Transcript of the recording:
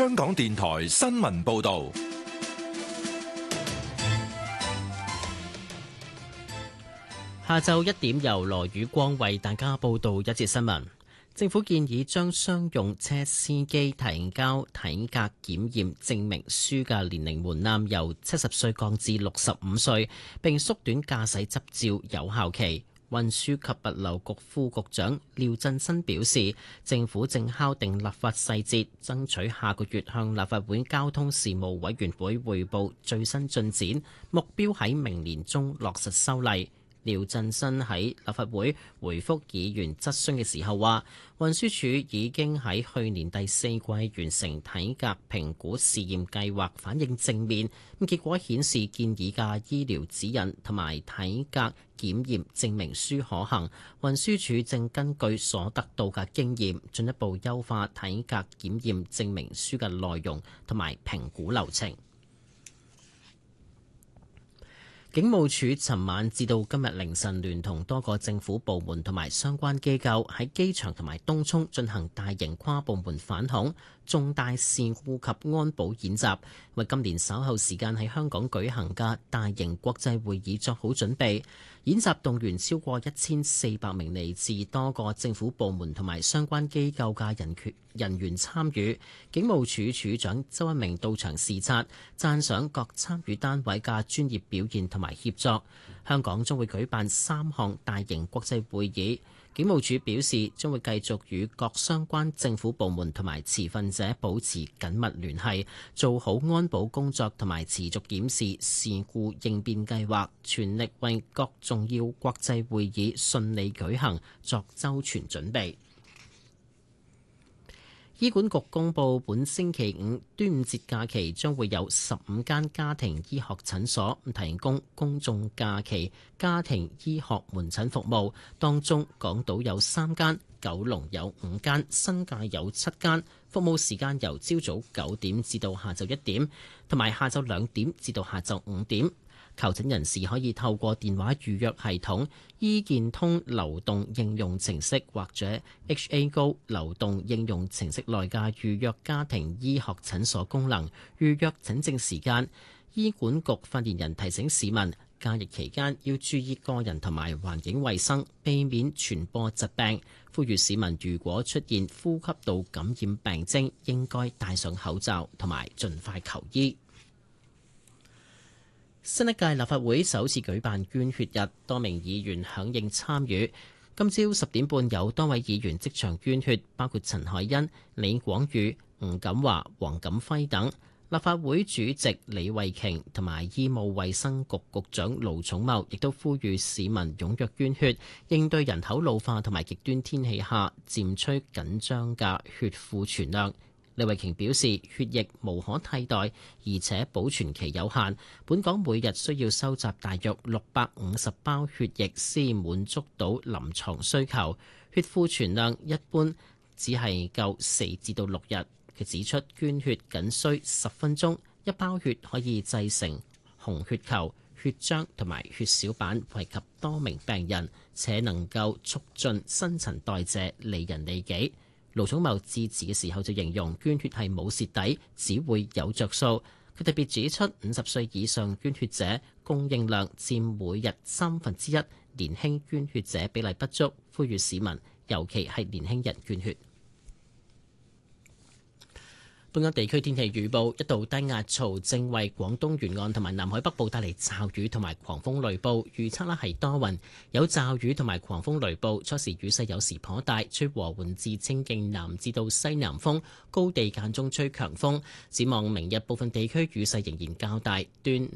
香港電台新聞報道。 下晝1點由羅宇光為大家報道一節新聞。政府建議將商用車司機提交體格檢驗證明書嘅年齡門檻由70歲降至65歲，並縮短駕駛執照有效期。運輸及物流局副局長廖振新表示，政府正敲定立法細節，爭取下個月向立法會交通事務委員會匯報最新進展，目標喺明年中落實修例。廖振新喺立法會回覆議員質詢嘅時候話，運輸署已經喺去年第4季完成體格評估試驗計劃，反應正面。結果顯示建議嘅醫療指引同埋體格檢驗證明書可行。運輸署正根據所得到嘅經驗，進一步優化體格檢驗證明書嘅內容同埋評估流程。警務處尋晚至到今日凌晨，聯同多個政府部門同埋相關機構喺機場同埋東涌進行大型跨部門反恐、重大事故及安保演習，為今年稍後時間喺香港舉行嘅大型國際會議作好準備。演習動員超過1400名嚟自多個政府部門同埋相關機構嘅人員參與。警務處處長周一鳴到場視察，讚賞各參與單位嘅專業表現同埋協作。香港將會舉辦3項大型國際會議。警務處表示，將會繼續與各相關政府部門同埋持份者保持緊密聯繫，做好安保工作同埋持續檢視事故應變計劃，全力為各重要國際會議順利舉行作周全準備。醫管局公布，本星期五端午節假期將會有15間家庭醫學診所提供公眾假期家庭醫學門診服務，當中港島有3間，九龍有5間，新界有7間。服務時間由朝早9點至到下晝1點，同埋下晝2點至到下晝5點。求診人士可以透過電話預約系統、醫健通流動應用程式或者 HA Go 流動應用程式內嘅預約家庭醫學診所功能，預約診症時間。醫管局發言人提醒市民，假日期間要注意個人同埋環境衛生，避免傳播疾病。呼籲市民如果出現呼吸道感染病徵，應該戴上口罩同埋盡快求醫。新一屆立法會首次舉辦捐血日，多名議員響應參與。今朝10點半有多位議員即場捐血，包括陳海欣、李廣宇、吳錦華、黃錦輝等。立法會主席李慧瓊同埋醫務衛生局局長盧寵茂亦都呼籲市民踴躍捐血，應對人口老化同埋極端天氣下漸趨緊張嘅血庫存量。李慧瓊表示，血液無可替代，而且保存期有限。本港每日需要收集大約650包血液先滿足到臨床需求，血庫存量一般只係夠4至到6日。佢指出，捐血僅需10分鐘，一包血可以製成紅血球、血漿同埋血小板，惠及多名病人，且能夠促進新陳代謝，利人利己。盧寵茂致辭嘅時候就形容捐血係冇蝕底，只會有着數。佢特別指出，50歲以上捐血者供應量佔每日1/3，年輕捐血者比例不足，呼籲市民尤其係年輕人捐血。本港地區天氣預報，一道低壓槽正為廣東沿岸同埋南海北部帶嚟驟雨同埋狂風雷暴，預測係多雲，有驟雨同埋狂風雷暴，初時雨勢有時頗大，吹和緩至清勁南至到西南風，高地間中吹強風。展望明日部分地區雨勢仍然較大，端